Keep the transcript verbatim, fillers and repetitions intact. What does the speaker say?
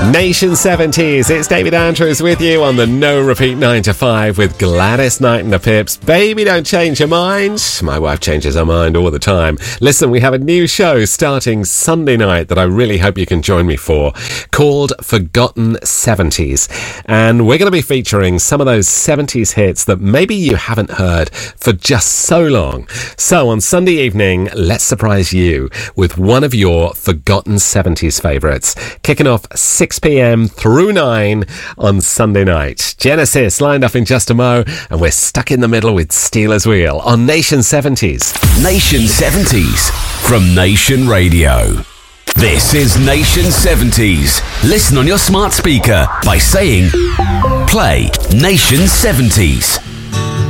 Nation seventies, it's David Andrews with you on the No Repeat nine to five with Gladys Knight and the Pips. Baby, don't change your mind. My wife changes her mind all the time. Listen, we have a new show starting Sunday night that I really hope you can join me for, called Forgotten seventies. And we're going to be featuring some of those seventies hits that maybe you haven't heard for just so long. So on Sunday evening, let's surprise you with one of your Forgotten seventies favourites, kicking off six p.m. through nine on Sunday night. Genesis lined up in just a mo, and we're stuck in the middle with Steelers Wheel on Nation seventies. Nation seventies from Nation Radio. This is Nation seventies. Listen on your smart speaker by saying, play Nation seventies.